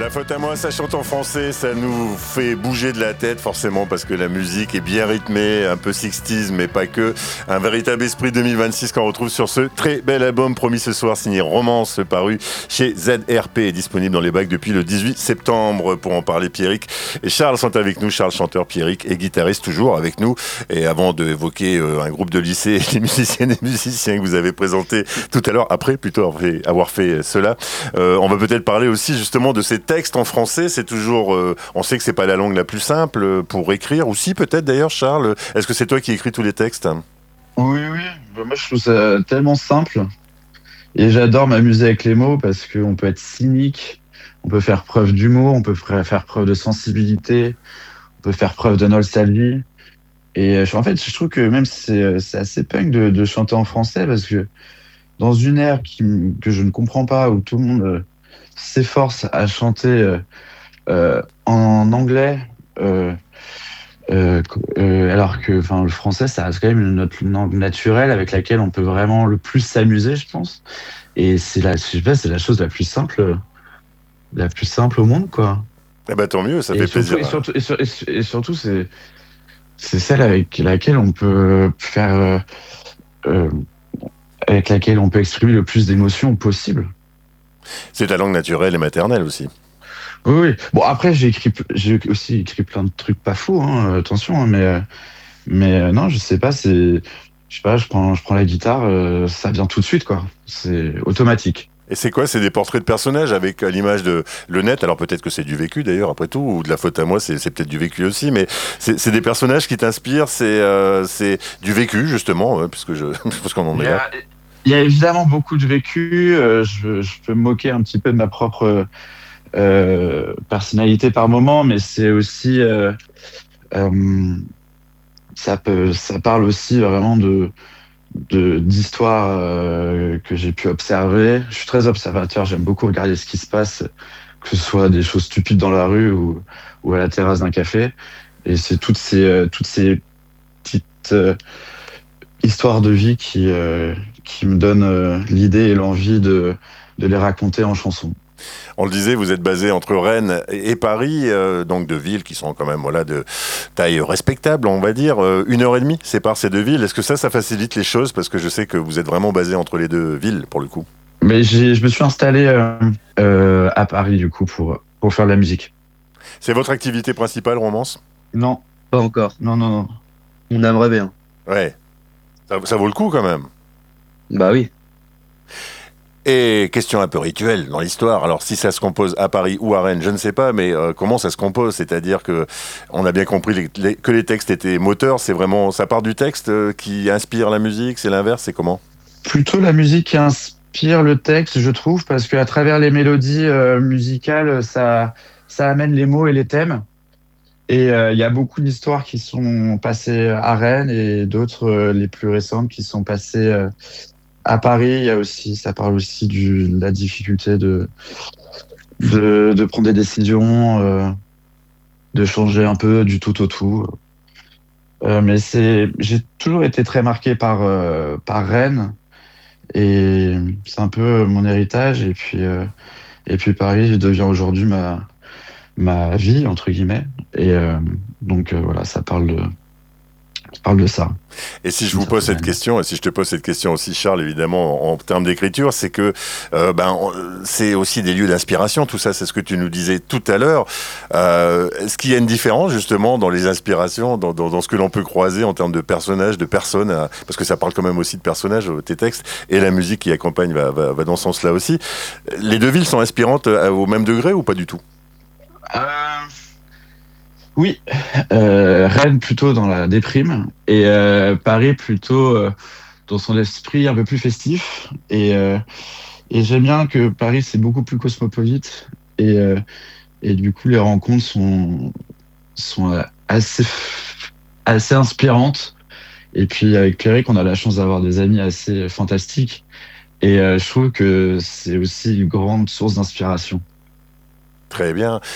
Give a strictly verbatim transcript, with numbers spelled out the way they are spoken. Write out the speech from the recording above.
La faute à moi, ça chante en français, ça nous fait bouger de la tête forcément parce que la musique est bien rythmée, un peu sixties mais pas que. Un véritable esprit deux mille vingt-six qu'on retrouve sur ce très bel album promis ce soir, signé Romance, paru chez Z R P, disponible dans les bacs depuis le dix-huit septembre. Pour en parler, Pierrick et Charles sont avec nous. Charles, chanteur, Pierrick et guitariste toujours avec nous. Et avant d'évoquer un groupe de lycée, les musiciennes et musiciens que vous avez présentés tout à l'heure, après plutôt avoir fait, avoir fait cela, euh, on va peut-être parler aussi justement de ces textes en français. C'est toujours, euh, on sait que c'est pas la langue la plus simple pour écrire, ou si peut-être d'ailleurs, Charles. Est-ce que c'est toi qui écris tous les textes ? Oui, oui. Bah, moi, je trouve ça tellement simple. Et j'adore m'amuser avec les mots parce qu'on peut être cynique, on peut faire preuve d'humour, on peut faire preuve de sensibilité, on peut faire preuve de nostalgie. Et en fait, je trouve que même c'est, c'est assez punk de, de chanter en français parce que dans une ère qui, que je ne comprends pas, où tout le monde euh, s'efforce à chanter euh, euh, en anglais, euh, euh, euh, alors que enfin, le français, ça reste quand même notre langue naturelle avec laquelle on peut vraiment le plus s'amuser, je pense. Et c'est la, je sais pas, c'est la chose la plus simple, la plus simple au monde, quoi. Eh ben, tant mieux, ça Et fait surtout, plaisir. et surtout, et sur- et sur- et surtout, c'est, c'est celle avec laquelle on peut faire, euh, euh, avec laquelle on peut exprimer le plus d'émotions possible. C'est ta langue naturelle et maternelle aussi. Oui, oui. Bon, après, j'ai écrit, j'ai aussi écrit plein de trucs pas fous, hein, attention, hein, mais, euh, mais euh, non, je sais pas, c'est, je sais pas, je prends, je prends la guitare, euh, ça vient tout de suite, quoi. C'est automatique. Et c'est quoi ? C'est des portraits de personnages avec à l'image de le net. Alors peut-être que c'est du vécu d'ailleurs, après tout, ou de la faute à moi, c'est, c'est peut-être du vécu aussi, mais c'est, c'est des personnages qui t'inspirent, c'est, euh, c'est du vécu justement, euh, puisque je, je pense qu'on en Il est y là. a, il y a évidemment beaucoup de vécu. euh, je, je peux me moquer un petit peu de ma propre euh, personnalité par moment, mais c'est aussi, euh, euh, ça peut, ça parle aussi vraiment de, de d'histoires euh, que j'ai pu observer. Je suis très observateur, j'aime beaucoup regarder ce qui se passe, que ce soit des choses stupides dans la rue ou, ou à la terrasse d'un café. Et c'est toutes ces, euh, toutes ces petites euh, histoires de vie qui, euh, qui me donnent euh, l'idée et l'envie de, de les raconter en chanson. On le disait, vous êtes basé entre Rennes et Paris, euh, donc deux villes qui sont quand même voilà de taille respectable, on va dire. Euh, une heure et demie sépare ces deux villes. Est-ce que ça, ça facilite les choses ? Parce que je sais que vous êtes vraiment basé entre les deux villes pour le coup. Mais j'ai, je me suis installé euh, euh, à Paris du coup pour, pour faire de la musique. C'est votre activité principale, Romance ? Non, Pas encore. non, non, non. On aimerait bien. Ouais. Ça, ça vaut le coup quand même. Bah oui. Et question un peu rituelle dans l'histoire. Alors si ça se compose à Paris ou à Rennes, je ne sais pas, mais euh, comment ça se compose ? C'est-à-dire que on a bien compris les, les, que les textes étaient moteurs. C'est vraiment, ça part du texte euh, qui inspire la musique. C'est l'inverse. C'est comment ? Plutôt la musique qui inspire le texte, je trouve, parce qu'à travers les mélodies euh, musicales, ça, ça amène les mots et les thèmes. Et il euh, y a beaucoup d'histoires qui sont passées à Rennes et d'autres, euh, les plus récentes, qui sont passées euh, à Paris. Il y a aussi, ça parle aussi du, de la difficulté de, de, de prendre des décisions, euh, de changer un peu du tout au tout. Euh, mais c'est, j'ai toujours été très marqué par, euh, par Rennes et c'est un peu mon héritage. Et puis, euh, et puis Paris devient aujourd'hui ma, ma vie, entre guillemets. Et euh, donc euh, voilà, ça parle de, ça parle de ça. Et si je vous pose cette question, et si je te pose cette question aussi, Charles, évidemment, en, en termes d'écriture, c'est que euh, ben, on, c'est aussi des lieux d'inspiration, tout ça, c'est ce que tu nous disais tout à l'heure. Euh, est-ce qu'il y a une différence, justement, dans les inspirations, dans, dans, dans ce que l'on peut croiser en termes de personnages, de personnes, euh, parce que ça parle quand même aussi de personnages, tes textes, et la musique qui accompagne va, va, va dans ce sens-là aussi. Les deux villes sont inspirantes au même degré ou pas du tout ? Euh... Oui, euh, Rennes plutôt dans la déprime et euh, Paris plutôt euh, dans son esprit un peu plus festif. Et, euh, et j'aime bien que Paris c'est beaucoup plus cosmopolite et, euh, et du coup les rencontres sont, sont assez, assez inspirantes. Et puis avec Pierrick, on a la chance d'avoir des amis assez fantastiques et euh, je trouve que c'est aussi une grande source d'inspiration. Très bien.